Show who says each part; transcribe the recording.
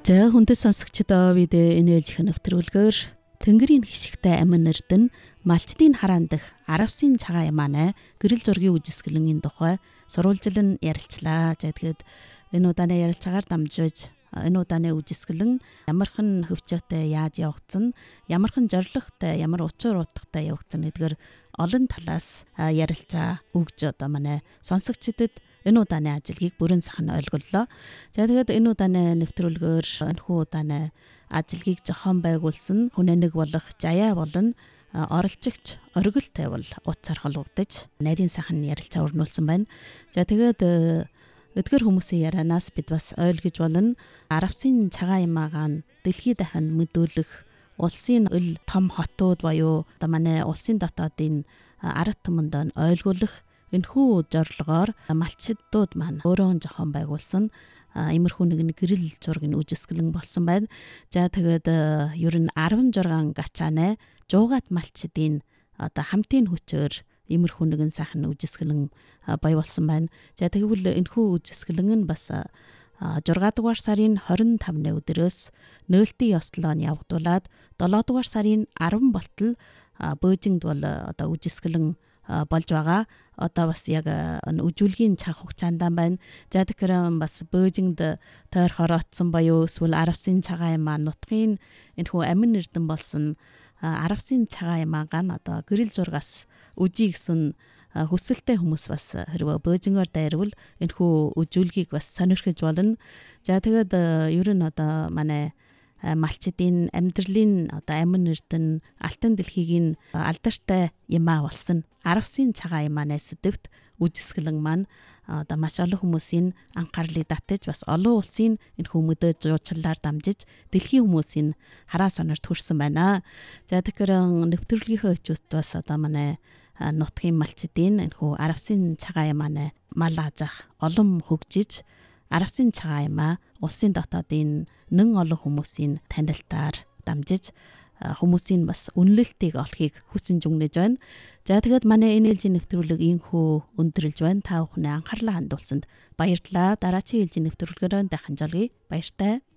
Speaker 1: За хүндэт сонсогчдоо видео энээлжих нэвтрүүлгээр Тэнгэрийн хишигтэй амин эрдэнэ малчдын хараан дэх аравсын цагаан ямаанай гэрэл зургийн үжисгэлэнгийн тухай сурвалжлан ярилцлаа. За тэгэхэд энэ удааны ярилцаагаар дамжиж энэ удааны үжисгэлэн ямархан хөвчөөтэй яаж явагдсан, ямархан зоригтой, ямар учир утгатай явагдсан гэдгээр олон талаас ярилцаа өгж одоо манай сонсогчдод энэ удааны ажилгийг бүрэн сайхан ойлголоо. За тэгээд энэ удааны нэвтрүүлгээр энэхүү удааны ажилгийг зохион байгуулсан хүн нэг болох Жаяа болон оролцогч Оргил тавил утсаар холбогдож нарийн сайхан ярилцаа өрнүүлсэн байна. За тэгээд эдгээр хүмүүсийн ярианаас бид бас ойлгож болно. Аравсын цагаан ямаагаан дэлхийд дахин мэдүүлэх улсын ил том хотууд буюу одоо манай улсын дотоодын ард түмэнд ойлгуулах энэхүү зорилгоор малчдууд маань өөрөө зохион байгуулсан иймэрхүү нэгэн гэрэл зургийн үжисгэлэн болсон байна. За тэгээд ер нь 16 гачаанай жуугаад малчдын одоо хамтын хүчээр иймэрхүү нэгэн сайхан үжисгэлэн баяуулсан байна. За тэгвэл энэхүү үжисгэлэн нь бас 6 дугаар сарын 25-ны өдрөөс нөөлтийн ёслолоо нь явагдуулаад 7 дугаар сарын 10 болтол Бөөжингд бол одоо үжисгэлэн болж байгаа. Одоо бас яг үжүүлгийн цаг хугацаанд байна. За тэгэхээр бас Бөөжингд тойр хороотсон боيو эсвэл аравсын цагаан ямаа нутгийн энэхүү амин эрдэнэ болсон аравсын цагаан ямаагаа нь одоо гэрэл зургаас үжий гэсэн хүсэлтэй хүмүүс бас хэрвээ Бөөжингоор дайрвал энэхүү үжүүлгийг бас сонирхож болно. За тэгээд ер нь одоо манай малчдын амьдралын одоо амин эрдэнэ алтан дэлхийг алдартай ямаа болсон аравсын цагаан ямааны сэдвт үжисгэлэн маань одоо маш олон хүмүүсийн анхаарлыг татаж бас олон улсын энэхүү мэдээ жуучлалаар дамжиж дэлхийн хүмүүсийн хараа сонорт хүрсэн байна. За тэгэхээр нэвтрүүлгийнхөө өчүүст бас одоо манай нутгийн малчдын энэхүү аравсын цагаан ямааны мал азах олон хөгжиж аравсын цагаан ямаа улсын дотоодын нэн олон хүмүүсийн танилтаар дамжиж хүмүүсийн бас үнэлэлтийг олохыг хүсэж өгнөж байна. За тэгээд манай энээлжийн нэвтрүүлэг ийхүү өндөрлж байна. Та бүхний анхаарлаа хандуулсанд баярлалаа. Дараагийн ээлжийн нэвтрүүлгээр дахин жолгоё. Баяртай.